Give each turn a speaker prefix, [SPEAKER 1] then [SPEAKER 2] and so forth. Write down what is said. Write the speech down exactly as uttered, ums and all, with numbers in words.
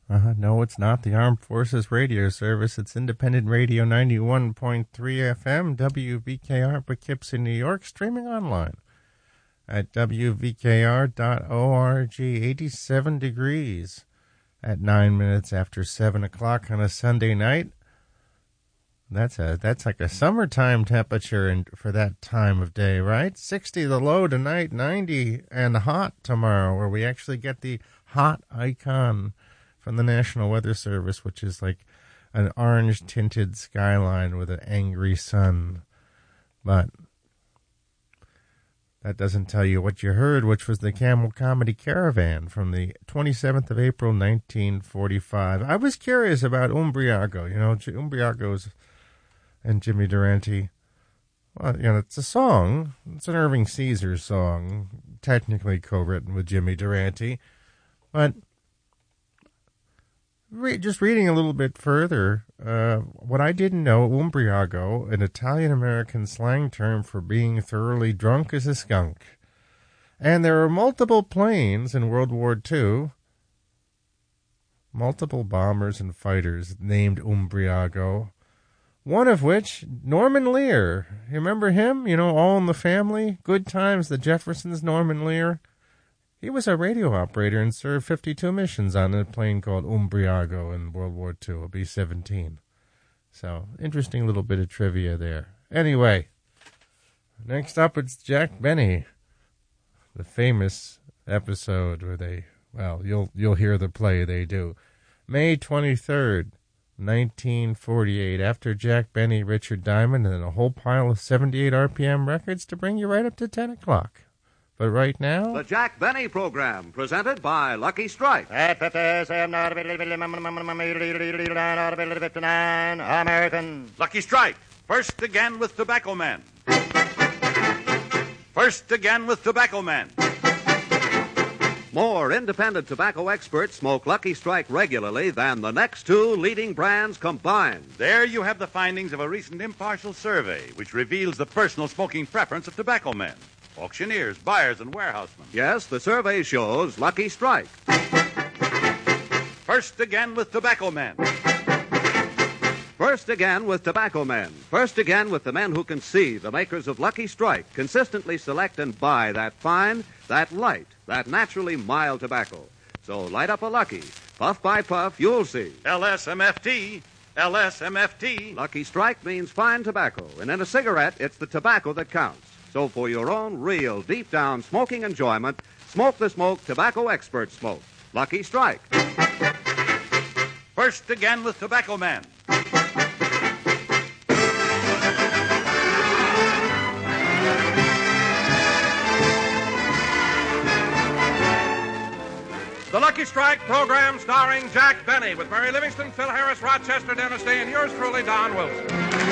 [SPEAKER 1] Uh, no, it's not the Armed Forces Radio Service. It's Independent Radio ninety-one point three F M, W V K R, Poughkeepsie, New York, streaming online at W V K R dot org. eighty-seven degrees at nine minutes after seven o'clock on a Sunday night. That's a that's like a summertime temperature in, for that time of day, right? sixty the low tonight, ninety and hot tomorrow, where we actually get the hot icon from the National Weather Service, which is like an orange-tinted skyline with an angry sun. But that doesn't tell you what you heard, which was the Camel Comedy Caravan from the twenty-seventh of April, nineteen forty-five. I was curious about Umbriago, you know, Umbriago's and Jimmy Durante. Well, you know, it's a song. It's an Irving Caesar song, technically co-written with Jimmy Durante. But re- just reading a little bit further, uh, what I didn't know, Umbriago, an Italian-American slang term for being thoroughly drunk as a skunk. And there were multiple planes in World War Two, multiple bombers and fighters named Umbriago, one of which, Norman Lear. You remember him? You know, All in the Family, Good Times, The Jeffersons, Norman Lear. He was a radio operator and served fifty-two missions on a plane called Umbriago in World War Two, a B seventeen. So, interesting little bit of trivia there. Anyway, next up it's Jack Benny, the famous episode where they, well, you'll you'll hear the play they do. May twenty-third, nineteen forty-eight, after Jack Benny, Richard Diamond, and a whole pile of seventy-eight R P M records to bring you right up to ten o'clock. But right now,
[SPEAKER 2] the Jack Benny Program, presented by Lucky Strike.
[SPEAKER 3] American. Lucky Strike, first again with Tobacco Man. First again with Tobacco Man.
[SPEAKER 2] More independent tobacco experts smoke Lucky Strike regularly than the next two leading brands combined.
[SPEAKER 3] There you have the findings of a recent impartial survey, which reveals the personal smoking preference of tobacco men, auctioneers, buyers, and warehousemen.
[SPEAKER 2] Yes, the survey shows Lucky Strike.
[SPEAKER 3] First again with Tobacco Man.
[SPEAKER 2] First again with Tobacco Men. First again with the men who can see the makers of Lucky Strike consistently select and buy that fine, that light, that naturally mild tobacco. So light up a Lucky. Puff by puff, you'll see.
[SPEAKER 3] L S M F T. L S M F T.
[SPEAKER 2] Lucky Strike means fine tobacco, and in a cigarette, it's the tobacco that counts. So for your own real, deep-down smoking enjoyment, smoke the smoke tobacco experts smoke. Lucky Strike.
[SPEAKER 3] First again with Tobacco Man. The Lucky Strike program starring Jack Benny with Mary Livingston, Phil Harris, Rochester, Dennis Day, and yours truly, Don Wilson.